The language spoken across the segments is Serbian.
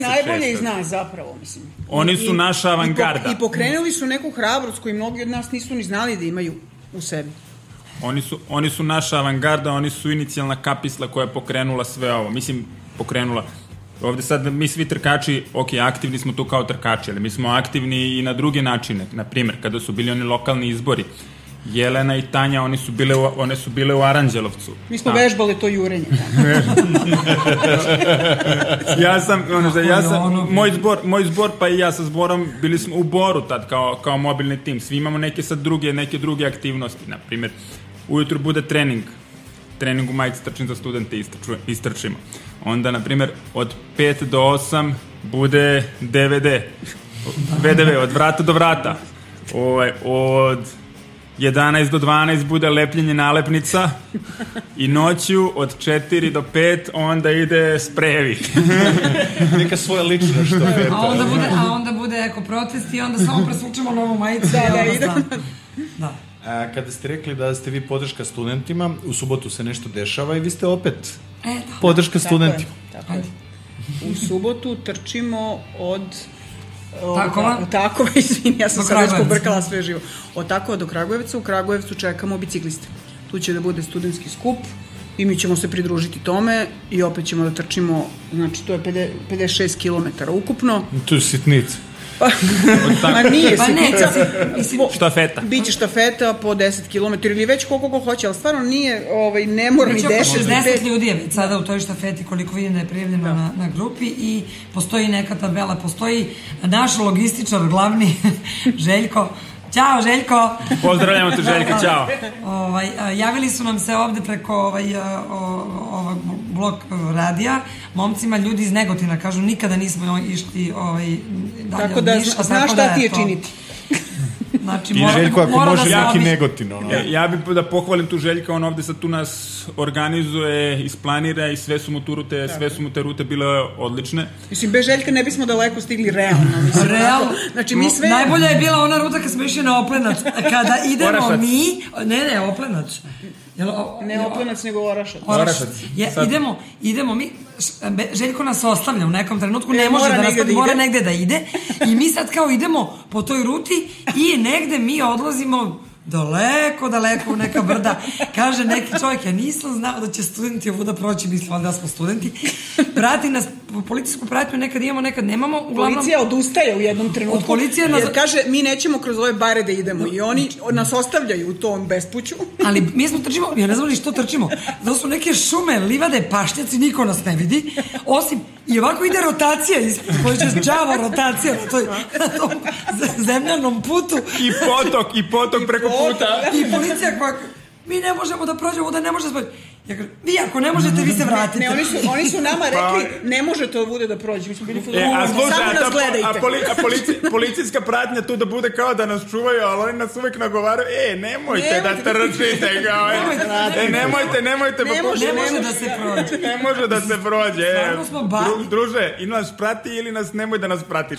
Najbolje iz nas zapravo, mislim. Oni su naša avangarda. I pokrenuli su neku hrabrost koju mnogi od nas nisu ni znali da imaju u sebi. Oni su naša avangarda, oni su inicijalna kapisla koja je pokrenula sve ovo. Mislim, pokrenula. Ovde sad mi svi trkači, ok, aktivni smo tu kao trkači, ali mi smo aktivni i na druge načine. Naprimjer, kada su bili oni lokalni izbori, Jelena i Tanja, one su bile u Aranđelovcu. Mi smo vežbali to jurenje. Moj zbor pa i ja sa zborom bili smo u Boru tad kao mobilni tim. Svi imamo neke druge aktivnosti. Naprimjer, ujutru bude trening u majici trčim za studente istrčimo. Onda, naprimjer, od 5 do 8 bude VDV, od vrata do vrata. Od 11 do 12 bude lepljenje nalepnica i noću od 4 do 5 onda ide sprejevi. Neka svoja lična štafeta. A onda bude eko protest i onda samo presvučemo novu majicu. Da. Kada ste rekli da ste vi podrška studentima, u subotu se nešto dešava i vi ste opet podrška studentima. Tako je. U subotu trčimo od Takova, izvini, ja sam sad već pobrkala sve živo. Od Takova do Kragujevca, u Kragujevcu čekamo bicikliste. Tu će da bude studentski skup i mi ćemo se pridružiti tome i opet ćemo da trčimo, znači to je 56 km ukupno. To je sitnica. Ma nije sitnica. Štafeta. Biće štafeta po 10 km ili već koliko ko hoće, ali stvarno nije, ne mora ni 10 ljudi je već sada u toj štafeti, koliko vidim da je prijavljeno na grupi i postoji neka tabela, postoji naš logističar glavni, Željko. Ćao, Željko! Pozdravljamo te, Željko, ćao! Javili su nam se ovde preko ovog blog radija, momcima ljudi iz Negotina, kažu nikada nismo išli dalje tako da znaš šta ti je činiti. Znači, Željko, ako može neki Negotin. Ja bih da pohvalim tu Željka, on ovde sad tu nas organizuje, isplanira i sve su mu te rute bile odlične. Mislim, bez Željka ne bismo daleko stigli realno. Znači, mi sve... Najbolja je bila ona ruta kad smo išli na Oplenac. Kada idemo mi... Ne, Oplenac. Ne Oplenac, nego Orašac. Idemo mi... Željko nas ostavlja u nekom trenutku, ne može da nas mora negde da ide i mi sad kao idemo po toj ruti i negde mi odlazimo daleko u neka brda. Kaže neki čovjek, ja nisam znao da će studenti ovuda proći, mislim da smo studenti. Prati nas, policijsku pratnju nekad imamo, nekad nemamo. Policija odustaje u jednom trenutku. Jer kaže, mi nećemo kroz ove bare da idemo i oni nas ostavljaju u tom bespuću. Ali mi smo trčimo, ja ne znam ni što trčimo. Da su neke šume, livade, pašnjaci, niko nas ne vidi. Osim, i ovako ide rotacija ispred, koja će đavo rotacija na tom zemljanom putu. I potok preko puta. I policija koja... Mi ne možemo da prođemo, da ne može da prođemo. Ja kažem, vi ako ne možete, vi se vratite. Ne, oni su nama rekli, ne možete da bude da prođe. Mi smo bili samo nas gledajte. Policijska pratnja tu da bude kao da nas čuvaju, ali oni nas uvek nagovaraju, nemojte da trčite. Nemojte. Ne može da se prođe. Ne može da se prođe. Druže, ili nas prati ili nas nemoj da nas pratiš.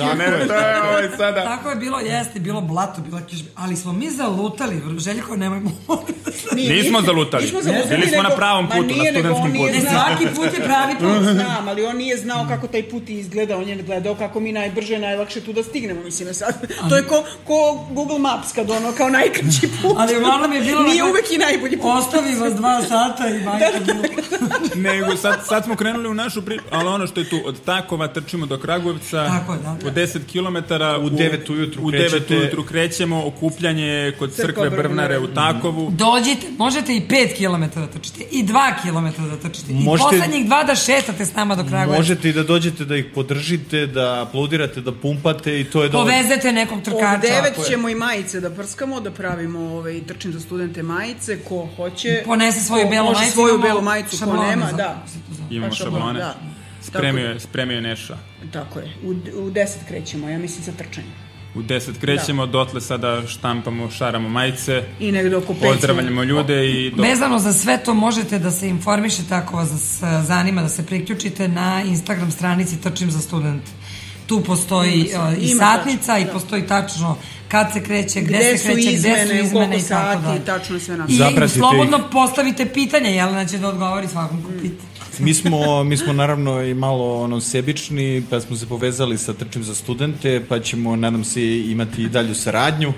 Tako je bilo, jeste, bilo blato, bila kišba. Ali smo mi zalutali, Željko, nemojmo. Nismo zalutali. Bili smo na pravom putu, na studentskom putu. Svaki put je pravi put. Znam, ali on nije znao kako taj put izgleda, on je gledao kako mi najbrže, najlakše tu da stignemo, mislim sad. To je ko Google Maps kad ono, kao najkraći put. Ali uglavnom je bilo... Nije uvek i najbolji put. Ostavi vas 2 sata i majka. Nego, sad smo krenuli u našu priču, ali ono što je tu, od Takova trčimo do Kragujevca, po 10 km, u 9 ujutru krećemo, okupljanje kod crkve Brvnare u Takovu. Dođite, možete i 5 km da trčite, i 2 km da trčite, i poslednjih 2 da šetate s nama do Kragujevca. Možete i da dođete da ih podržite, da aplaudirate, da pumpate i to je dobro. Povezete nekog trkača. Od 9 ćemo i majice da prskamo, da pravimo trčim za studente majice, ko hoće. Ponese svoju belu majicu, ko nema, da. Imamo šablone. Spremio je Neša. Tako je. U 10 krećemo, ja mislim, sa trčanjem. U 10 krećemo, dotle sada štampamo, šaramo majice, i negde oko 5 pozdravljamo ljude i... Vezano za sve to možete da se informišete ako vas zanima, da se priključite na Instagram stranici Trčim za student. Tu postoji i satnica i postoji tačno kad se kreće, gde se kreće, gde su izmene i tako dalje. Tačno sve nas. I slobodno postavite pitanje, Jelena će da odgovori svakom ko pita. Mi smo naravno i malo sebični, pa smo se povezali sa Trčim za studente, pa ćemo, nadam se, imati i dalju saradnju,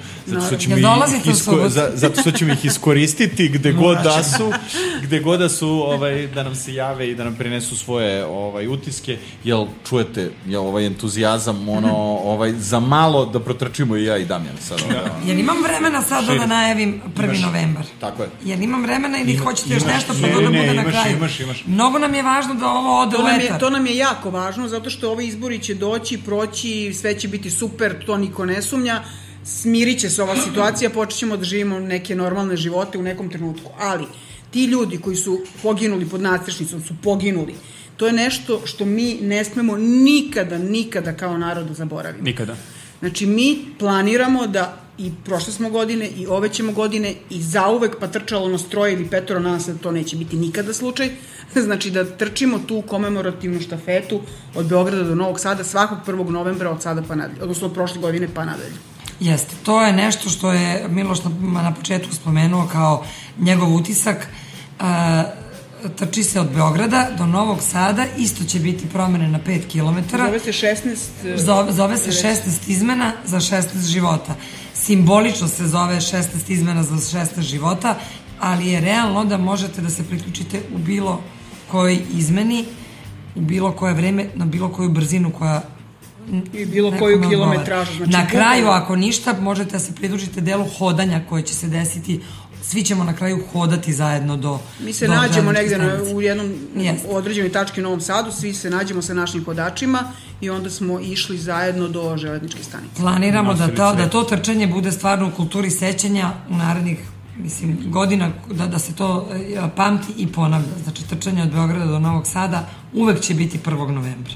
zato što ćemo ih iskoristiti gde god da su, da nam se jave i da nam prinesu svoje utiske, jel čujete, ovaj entuzijazam, za malo da protrčimo i ja i Damjan sad. Jel imam vremena sad da najavim 1. novembar? Tako je. Jel imam vremena ili hoćete još nešto pa da bude na kraju? Imaš. Mnogo nam je važno da ovo ode u etar. To nam je jako važno, zato što ovi izbori će doći, proći, sve će biti super, to niko ne sumnja, smirit će se ova situacija, počet ćemo da živimo neke normalne živote u nekom trenutku, ali ti ljudi koji su poginuli pod nadstrešnicom su poginuli. To je nešto što mi ne smemo nikada kao narod da zaboravimo. Nikada. Znači, mi planiramo da i prošle smo godine i ove ćemo godine i zauvek pa trčalo nas 3 ili 5, nadam se da to neće biti nikada slučaj. Znači, da trčimo tu komemorativnu štafetu od Beograda do Novog Sada svakog 1. novembra od sada pa nadalje, odnosno od prošle godine pa nadalje. Jeste, to je nešto što je Miloš na početku spomenuo kao njegov utisak. Trči se od Beograda do Novog Sada, isto će biti promene na 5 km. Zove se 16 izmena za 16 života. Simbolično se zove 16 izmena za 16 života, ali je realno da možete da se priključite u bilo kojoj izmeni, u bilo koje vreme, na bilo koju brzinu koja i bilo koju kilometražu. Znači, na kraju, ako ništa, možete da se pridružite delu hodanja koje će se desiti. Svi ćemo na kraju hodati zajedno do... Mi se nađemo negde u jednom određenoj tački u Novom Sadu, svi se nađemo sa našim hodačima i onda smo išli zajedno do železničke stanice. Planiramo da to trčanje bude stvarno u kulturi sećanja u narednih godina, da se to pamti i ponavlja. Znači, trčanje od Beograda do Novog Sada uvek će biti 1. novembra.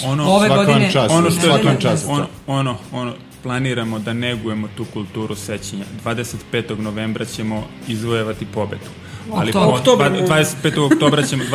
Planiramo da negujemo tu kulturu sećanja. 25. novembra ćemo izvojevati pobedu. Ali 25. oktobra ćemo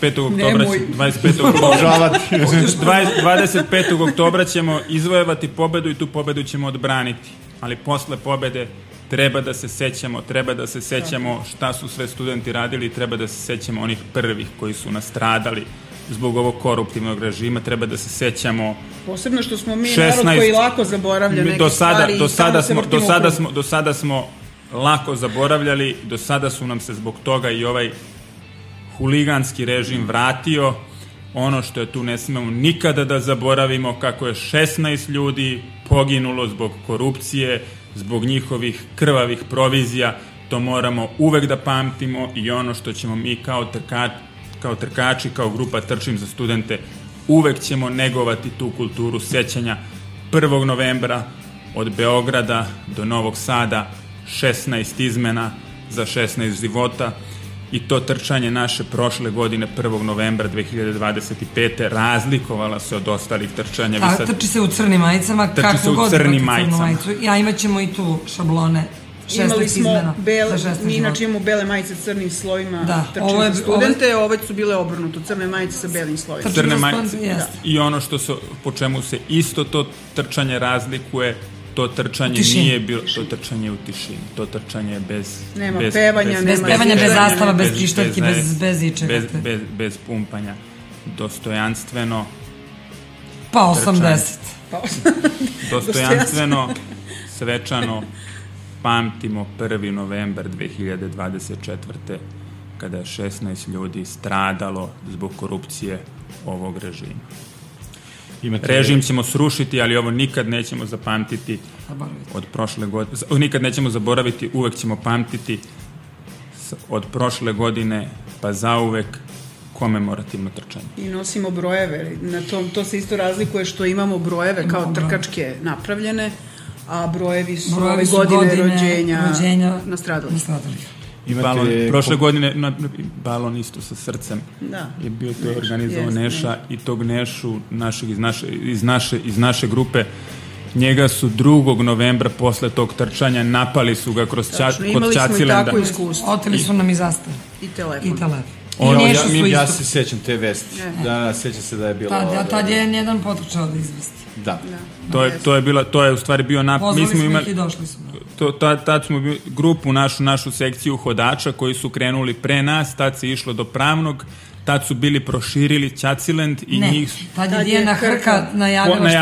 25. oktobra ćemo izvojevati pobedu i tu pobedu ćemo odbraniti. Ali posle pobede treba da se sećamo šta su sve studenti radili i treba da se sećamo onih prvih koji su nastradali zbog ovog koruptivnog režima, treba da se sećamo... Posebno što smo mi narod koji lako zaboravlja neke stvari i samo se vrtimo u krug. Do sada smo lako zaboravljali, do sada su nam se zbog toga i ovaj huliganski režim vratio. Ono što je tu ne smemo nikada da zaboravimo, kako je 16 ljudi poginulo zbog korupcije, zbog njihovih krvavih provizija, to moramo uvek da pamtimo i ono što ćemo mi kao trkači, kao grupa Trčim za studente, uvek ćemo negovati tu kulturu sećanja. 1. novembra od Beograda do Novog Sada 16 izmena za 16 života i to trčanje naše prošle godine 1. novembra 2025. razlikovala se od ostalih trčanja. Trči se u crnim majicama, kako god crnim majicama. Ja imat ćemo i tu šablone. Imali smo mi inače imamo bele majice crnim slovima Trčim za studente, ove su bile obrnuto, crne majice sa belim slovima. Crne majice i ono po čemu se isto to trčanje razlikuje, to trčanje nije bilo, to trčanje u tišini, to trčanje bez pevanja, bez zastava, bez pištaljki, bez ičega. Bez pumpanja, dostojanstveno. Pa 80. Dostojanstveno, svečano, pamtimo 1. novembar 2024. kada je 16 ljudi stradalo zbog korupcije ovog režima. Režim ćemo srušiti, ali ovo nikad nećemo zapamtiti od prošle godine. Nikad nećemo zaboraviti, uvek ćemo pamtiti od prošle godine pa zauvek komemorativno trčanje. I nosimo brojeve. To se isto razlikuje što imamo brojeve kao trkačke napravljene, a brojevi su ove godine rođenja nastradali. Prošle godine balon isto sa srcem je bio to organizovan Neša i tog Nešu iz naše grupe, njega su 2. novembra posle tog trčanja napali su ga kod Ćacilenda. Imali smo i takvo iskustvo. Oteli su nam i zastav. I telefon. Ja se sjećam te vesti. Da, sjećam se da je bilo... Tad je jedan potrčao da izvesti. Da. To je u stvari bio pozvali smo ih i došli smo. Tad smo grupu, našu sekciju hodača koji su krenuli pre nas, tad se išlo do Pravnog, tad su bili proširili Ćaciland i njih... Ne, tad je Dijana Hrka najavila